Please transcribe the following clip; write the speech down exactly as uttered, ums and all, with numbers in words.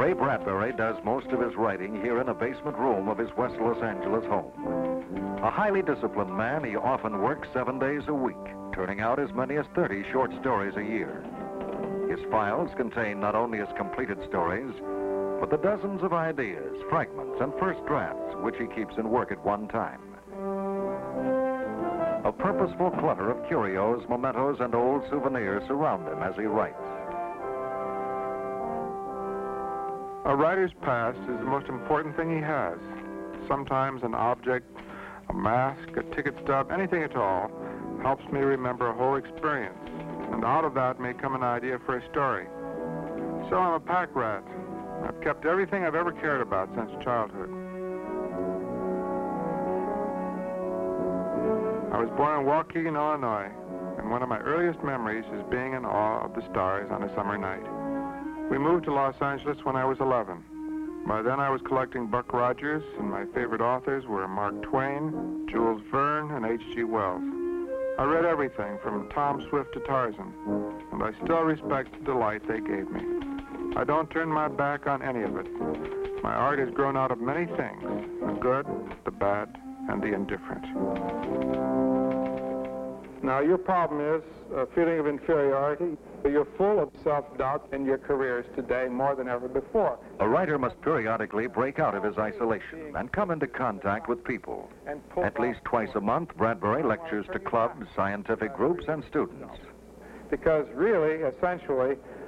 Ray Bradbury does most of his writing here in a basement room of his West Los Angeles home. A highly disciplined man, he often works seven days a week, turning out as many as thirty short stories a year. His files contain not only his completed stories, but the dozens of ideas, fragments, and first drafts which he keeps in work at one time. A purposeful clutter of curios, mementos, and old souvenirs surround him as he writes. A writer's past is the most important thing he has. Sometimes an object, a mask, a ticket stub, anything at all, helps me remember a whole experience. And out of that may come an idea for a story. So I'm a pack rat. I've kept everything I've ever cared about since childhood. I was born in Waukegan, Illinois, and one of my earliest memories is being in awe of the stars on a summer night. We moved to Los Angeles when I was eleven. By then I was collecting Buck Rogers, and my favorite authors were Mark Twain, Jules Verne, and H G Wells. I read everything from Tom Swift to Tarzan, and I still respect the delight they gave me. I don't turn my back on any of it. My art has grown out of many things, the good, the bad, and the indifferent. Now, your problem is a feeling of inferiority. You're full of self-doubt in your careers today more than ever before. A writer must periodically break out of his isolation and come into contact with people. At least twice a month, Bradbury lectures to clubs, scientific groups, and students. Because really, essentially,